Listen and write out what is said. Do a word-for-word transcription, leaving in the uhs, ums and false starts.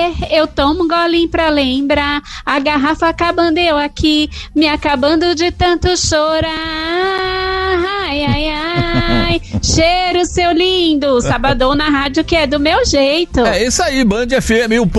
Eu tomo um golinho pra lembrar, a garrafa acabando eu aqui, me acabando de tanto chorar. Ai, ai, ai. Cheiro, seu lindo. Sabadão na rádio que é do meu jeito. É isso aí, Band F M, o